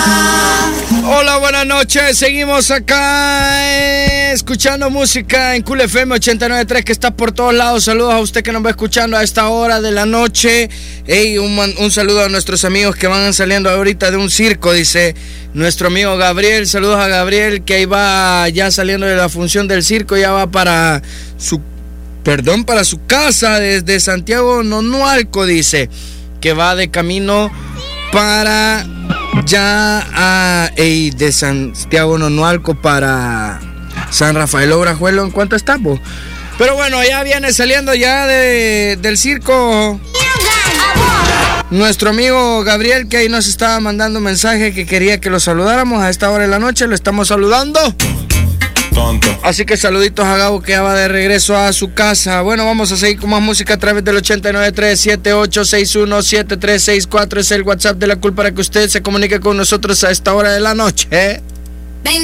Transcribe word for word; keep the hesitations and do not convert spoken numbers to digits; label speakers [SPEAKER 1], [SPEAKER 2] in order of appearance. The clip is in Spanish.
[SPEAKER 1] Hola, buenas noches. Seguimos acá eh, escuchando música en Cool F M ochenta y nueve punto tres, que está por todos lados. Saludos a usted que nos va escuchando a esta hora de la noche. Hey, un, un saludo a nuestros amigos que van saliendo ahorita de un circo, dice nuestro amigo Gabriel. Saludos a Gabriel, que ahí va ya saliendo de la función del circo, ya va para su, perdón, para su casa desde Santiago Nonualco, dice, que va de camino para ya a ey, de Santiago Nonualco para San Rafael Obrajuelo. ¿En cuánto estamos? Pero bueno, ya viene saliendo ya de, del circo nuestro amigo Gabriel, que ahí nos estaba mandando un mensaje que quería que lo saludáramos a esta hora de la noche. Lo estamos saludando. Tonto. Así que saluditos a Gabo, que ya va de regreso a su casa. Bueno, vamos a seguir con más música a través del ochenta y nueve punto tres, siete ocho seis uno, siete tres seis cuatro. Es el WhatsApp de La Cool para que usted se comunique con nosotros a esta hora de la noche.